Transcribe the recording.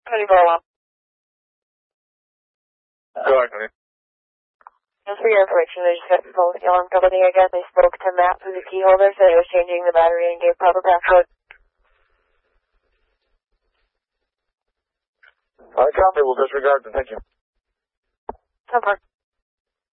Honey, for alarm. Go ahead, honey. Just for your information, they just got the phone with the alarm company again. They spoke to Matt, who's the key holder, said he was changing the battery and gave proper passcode. All right, copy. We'll disregard them. Thank you. So far.